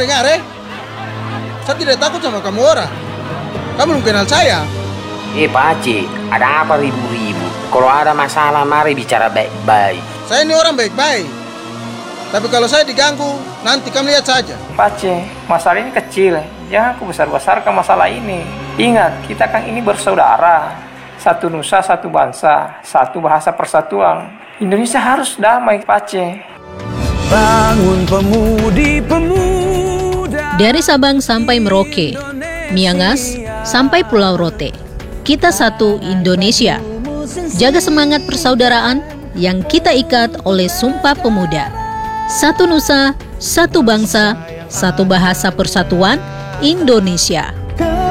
dengar saya tidak takut sama kamu orang. Kamu belum kenal saya. Pak Aceh, ada apa ribu-ribu? Kalau ada masalah, mari bicara baik-baik. Saya ini orang baik-baik. Tapi kalau saya diganggu, nanti kamu lihat saja. Pak Aceh, masalah ini kecil. Jangan aku besar-besarkan masalah ini. Ingat, kita kan ini bersaudara. Satu nusa, satu bangsa, satu bahasa persatuan. Indonesia harus damai, Pak Aceh. Bangun pemudi-pemuda. Dari Sabang sampai Merauke, Miangas sampai Pulau Rote, kita satu Indonesia. Jaga semangat persaudaraan yang kita ikat oleh Sumpah Pemuda. Satu nusa, satu bangsa, satu bahasa persatuan Indonesia.